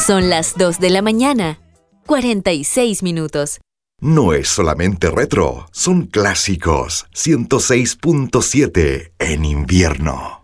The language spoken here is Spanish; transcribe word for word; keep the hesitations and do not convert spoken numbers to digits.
Son las dos de la mañana, cuarenta y seis minutos. No es solamente retro, son clásicos. ciento seis punto siete en invierno.